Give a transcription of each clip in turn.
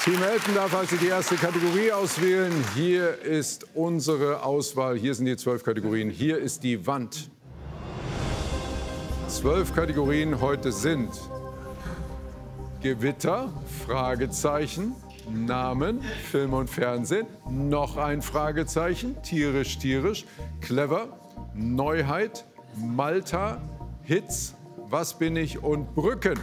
Team Elton darf also die erste Kategorie auswählen. Hier ist unsere Auswahl. Hier sind die 12 Kategorien. Hier ist die Wand. 12 Kategorien heute sind Gewitter, Fragezeichen, Namen, Film und Fernsehen, noch ein Fragezeichen, tierisch, tierisch, clever, Neuheit, Malta, Hits, was bin ich und Brücken.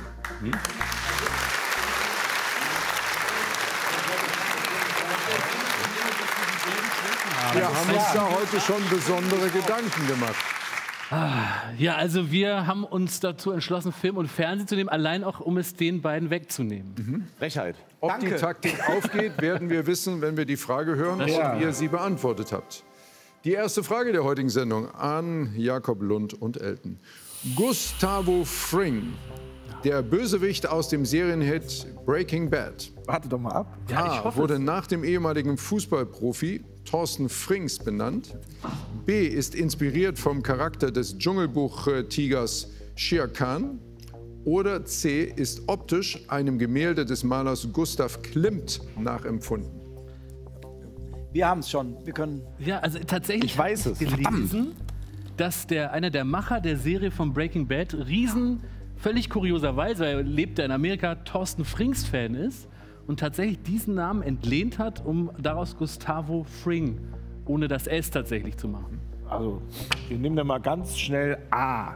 Wir haben uns da heute schon besondere Gedanken gemacht. Ja, also wir haben uns dazu entschlossen, Film und Fernsehen zu nehmen, allein auch, um es den beiden wegzunehmen. Frechheit. Ob die Taktik aufgeht, werden wir wissen, wenn wir die Frage hören und ihr sie beantwortet habt. Die erste Frage der heutigen Sendung an Jakob Lund und Elton. Gustavo Fring, der Bösewicht aus dem Serienhit Breaking Bad. Warte doch mal ab. A. Wurde nach dem ehemaligen Fußballprofi Thorsten Frings benannt. B. Ist inspiriert vom Charakter des Dschungelbuch-Tigers Shere Khan. Oder C. Ist optisch einem Gemälde des Malers Gustav Klimt nachempfunden. Wir haben es schon. Wir können. Ja, also tatsächlich. Ich weiß es. Gelesen, dass einer der Macher der Serie von Breaking Bad völlig kurioserweise, weil er lebt in Amerika, Thorsten Frings-Fan ist und tatsächlich diesen Namen entlehnt hat, um daraus Gustavo Fring, ohne das S tatsächlich zu machen. Also, wir nehmen da mal ganz schnell A.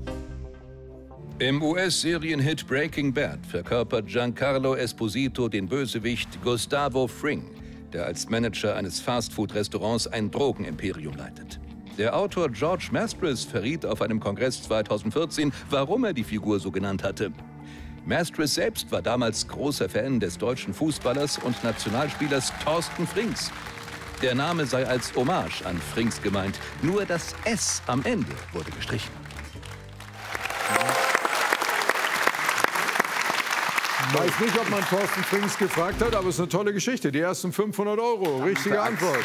Im US-Serienhit Breaking Bad verkörpert Giancarlo Esposito den Bösewicht Gustavo Fring, der als Manager eines Fastfood-Restaurants ein Drogenimperium leitet. Der Autor George Mastris verriet auf einem Kongress 2014, warum er die Figur so genannt hatte. Mastris selbst war damals großer Fan des deutschen Fußballers und Nationalspielers Thorsten Frings. Der Name sei als Hommage an Frings gemeint, nur das S am Ende wurde gestrichen. Ich weiß nicht, ob man Thorsten Frings gefragt hat, aber es ist eine tolle Geschichte. Die ersten 500 €. Richtige Antwort.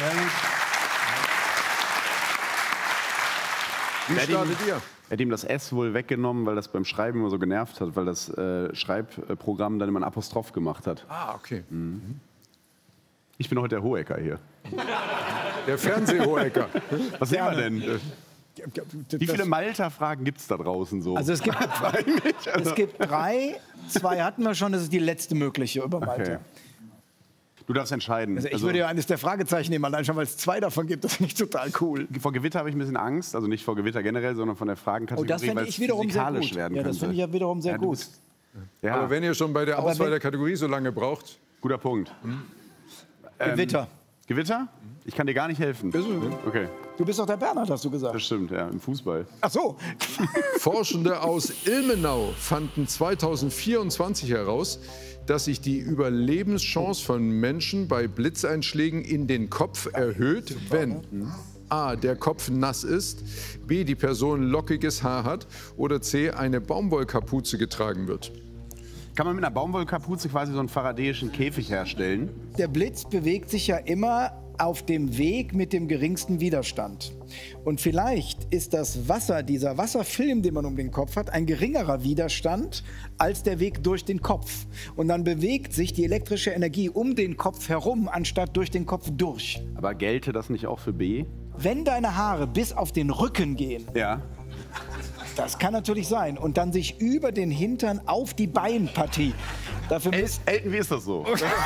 Wie startet ihr? Er hat ihm das S wohl weggenommen, weil das beim Schreiben immer so genervt hat, weil das Schreibprogramm dann immer ein Apostroph gemacht hat. Ah, okay. Ich bin heute der Hohecker hier. Der Fernsehhohecker. Was sehen wir denn? Wie viele Malta-Fragen gibt es da draußen so? Also es gibt, es gibt 3, 2 hatten wir schon, das ist die letzte mögliche über Malta. Okay. Du darfst entscheiden. Also ich würde ja eines der Fragezeichen nehmen, allein schon, weil es 2 davon gibt, das finde ich total cool. Vor Gewitter habe ich ein bisschen Angst, also nicht vor Gewitter generell, sondern von der Fragenkategorie, das finde ich wiederum sehr gut. Werden ja, das finde ich ja wiederum sehr gut. Ja. Aber wenn ihr schon bei der Auswahl der Kategorie so lange braucht. Guter Punkt. Gewitter. Gewitter? Ich kann dir gar nicht helfen. Okay. Du bist doch der Bernhard, hast du gesagt. Das stimmt, ja, im Fußball. Ach so. Forschende aus Ilmenau fanden 2024 heraus, dass sich die Überlebenschance von Menschen bei Blitzeinschlägen in den Kopf erhöht, wenn A. der Kopf nass ist, B. die Person lockiges Haar hat oder C. eine Baumwollkapuze getragen wird. Kann man mit einer Baumwollkapuze quasi so einen faradäischen Käfig herstellen? Der Blitz bewegt sich ja immer auf dem Weg mit dem geringsten Widerstand. Und vielleicht ist das Wasser, dieser Wasserfilm, den man um den Kopf hat, ein geringerer Widerstand als der Weg durch den Kopf. Und dann bewegt sich die elektrische Energie um den Kopf herum, anstatt durch den Kopf durch. Aber gelte das nicht auch für B? Wenn deine Haare bis auf den Rücken gehen, ja. Das kann natürlich sein. Und dann sich über den Hintern auf die Beinpartie. Dafür Elton, wie ist das so? Funktioniert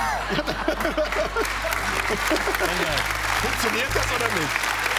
das oder nicht?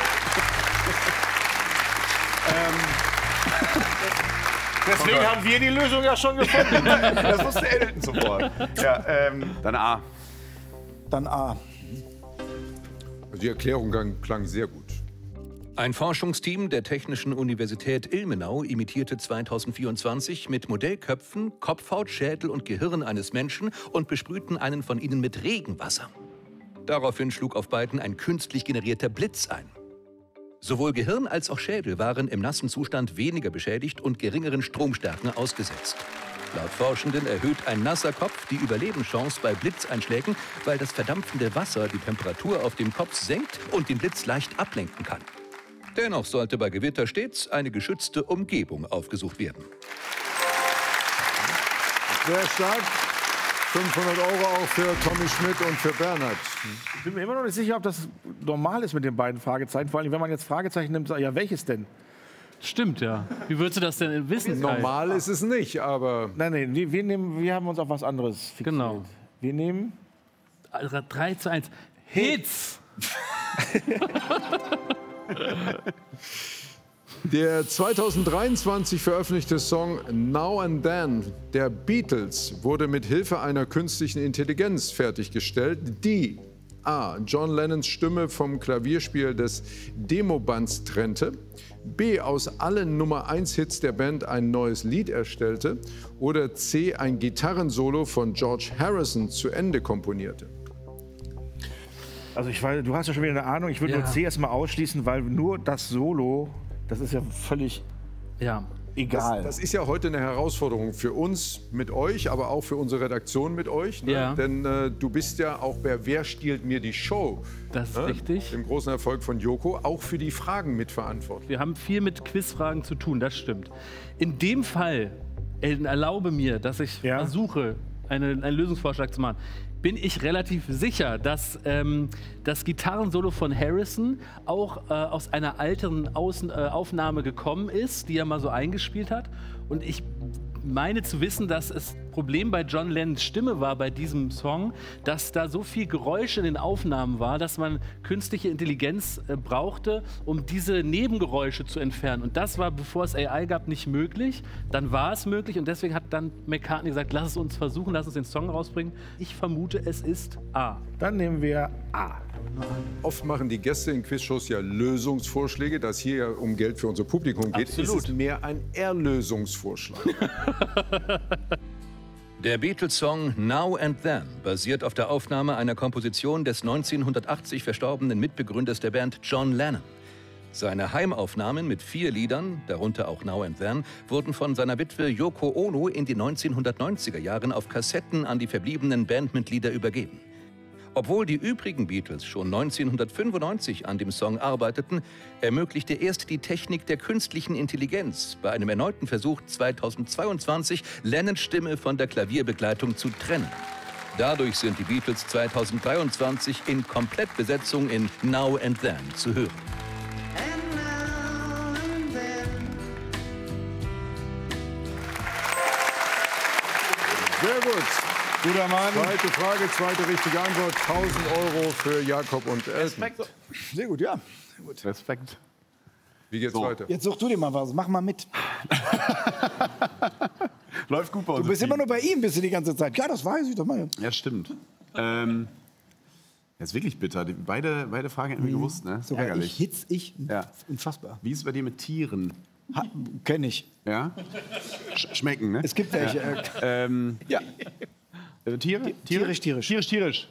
Deswegen haben wir die Lösung ja schon gefunden. Das wusste Elton sofort. Ja, dann A. Dann A. Die Erklärung klang sehr gut. Ein Forschungsteam der Technischen Universität Ilmenau imitierte 2024 mit Modellköpfen Kopfhaut, Schädel und Gehirn eines Menschen und besprühten einen von ihnen mit Regenwasser. Daraufhin schlug auf beiden ein künstlich generierter Blitz ein. Sowohl Gehirn als auch Schädel waren im nassen Zustand weniger beschädigt und geringeren Stromstärken ausgesetzt. Laut Forschenden erhöht ein nasser Kopf die Überlebenschance bei Blitzeinschlägen, weil das verdampfende Wasser die Temperatur auf dem Kopf senkt und den Blitz leicht ablenken kann. Dennoch sollte bei Gewitter stets eine geschützte Umgebung aufgesucht werden. Sehr stark. 500 € auch für Tommy Schmidt und für Bernhard. Ich bin mir immer noch nicht sicher, ob das normal ist mit den beiden Fragezeichen. Vor allem, wenn man jetzt Fragezeichen nimmt, ja, welches denn? Stimmt, ja. Wie würdest du das denn wissen? Kai? Normal ist es nicht, aber... Nein, wir haben uns auf was anderes fixiert. Genau. Wir nehmen... 3 zu 1. Hits! Der 2023 veröffentlichte Song Now and Then der Beatles wurde mit Hilfe einer künstlichen Intelligenz fertiggestellt, die a. John Lennons Stimme vom Klavierspiel des Demobands trennte, b. aus allen Nummer-1-Hits der Band ein neues Lied erstellte oder c. ein Gitarrensolo von George Harrison zu Ende komponierte. Also du hast ja schon wieder eine Ahnung. Ich würde nur C erstmal ausschließen, weil nur das Solo, das ist ja völlig egal. Das ist ja heute eine Herausforderung für uns mit euch, aber auch für unsere Redaktion mit euch. Ne? Ja. Denn du bist ja auch bei Wer stiehlt mir die Show? Das ist richtig. Dem großen Erfolg von Joko, auch für die Fragen mitverantwortlich. Wir haben viel mit Quizfragen zu tun, das stimmt. In dem Fall, Elton, erlaube mir, dass ich versuche, einen Lösungsvorschlag zu machen. Bin ich relativ sicher, dass das Gitarrensolo von Harrison auch aus einer älteren Aufnahme gekommen ist, die er mal so eingespielt hat. Und ich meine zu wissen, dass das Problem bei John Lennons Stimme war bei diesem Song, dass da so viel Geräusch in den Aufnahmen war, dass man künstliche Intelligenz brauchte, um diese Nebengeräusche zu entfernen. Und das war, bevor es AI gab, nicht möglich. Dann war es möglich und deswegen hat dann McCartney gesagt, lass es uns versuchen, lass uns den Song rausbringen. Ich vermute, es ist A. Dann nehmen wir A. Oft machen die Gäste in Quizshows ja Lösungsvorschläge. Da es hier ja um Geld für unser Publikum geht, ist es mehr ein Erlösungsvorschlag. Der Beatles-Song Now and Then basiert auf der Aufnahme einer Komposition des 1980 verstorbenen Mitbegründers der Band John Lennon. Seine Heimaufnahmen mit 4 Liedern, darunter auch Now and Then, wurden von seiner Witwe Yoko Ono in den 1990er Jahren auf Kassetten an die verbliebenen Bandmitglieder übergeben. Obwohl die übrigen Beatles schon 1995 an dem Song arbeiteten, ermöglichte erst die Technik der künstlichen Intelligenz bei einem erneuten Versuch 2022, Lennons Stimme von der Klavierbegleitung zu trennen. Dadurch sind die Beatles 2023 in Komplettbesetzung in Now and Then zu hören. Sehr gut. Guter Mann. Zweite Frage, zweite richtige Antwort. 1.000 € für Jakob und Elton. Respekt. Sehr gut, ja. Gut. Respekt. Wie geht's weiter? Jetzt such du dir mal was, mach mal mit. Läuft gut bei uns. Du bist immer nur bei ihm, bist du die ganze Zeit. Ja, das weiß ich doch mal. Ja, stimmt. Das ist wirklich bitter. Beide Fragen hätten wir gewusst, ne? Sogar Ärgerlich. ich. Ja. Unfassbar. Wie ist es bei dir mit Tieren? Kenn ich. Ja? Schmecken, ne? Es gibt welche. Ja. Tiere? Tierisch.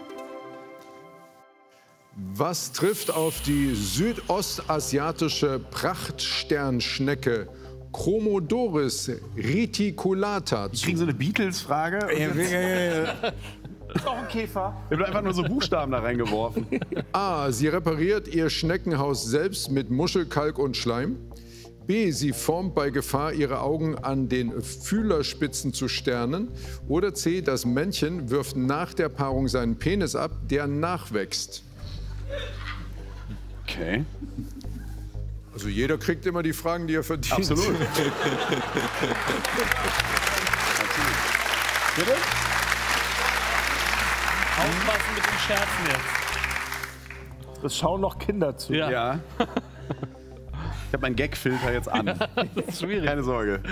Was trifft auf die südostasiatische Prachtsternschnecke Chromodoris reticulata Wir zu? kriegen so eine Beatles-Frage. Ist auch ein Käfer. Wir haben einfach nur so Buchstaben da reingeworfen. A. Sie repariert ihr Schneckenhaus selbst mit Muschelkalk und Schleim. B. Sie formt bei Gefahr ihre Augen an den Fühlerspitzen zu Sternen. Oder C. Das Männchen wirft nach der Paarung seinen Penis ab, der nachwächst. Okay. Also jeder kriegt immer die Fragen, die er verdient. Absolut. Bitte? Aufpassen mit den Scherzen jetzt. Das schauen noch Kinder zu. Ja. Ja. Ich habe meinen Gag-Filter jetzt an. Das ist schwierig. Keine Sorge.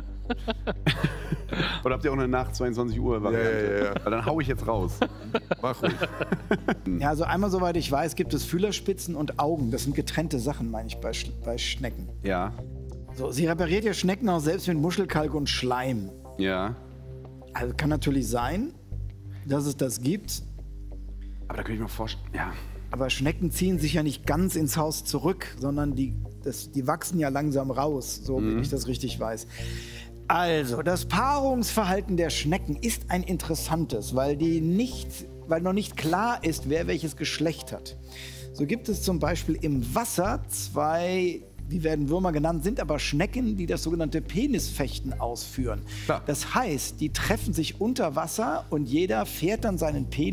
Oder habt ihr auch eine nach 22 Uhr Variante? Ja. Weil dann hau ich jetzt raus. Mach ruhig. Ja, also einmal, soweit ich weiß, gibt es Fühlerspitzen und Augen. Das sind getrennte Sachen, meine ich, bei Schnecken. Ja. So, sie repariert ihr Schneckenhaus selbst mit Muschelkalk und Schleim. Ja. Also kann natürlich sein, dass es das gibt. Aber da könnte ich mir vorstellen, ja. Aber Schnecken ziehen sich ja nicht ganz ins Haus zurück, sondern die wachsen ja langsam raus, so wenn ich das richtig weiß. Also, das Paarungsverhalten der Schnecken ist ein interessantes, weil noch nicht klar ist, wer welches Geschlecht hat. So gibt es zum Beispiel im Wasser 2 die werden Würmer genannt, sind aber Schnecken, die das sogenannte Penisfechten ausführen. Klar. Das heißt, die treffen sich unter Wasser und jeder fährt dann seinen Penis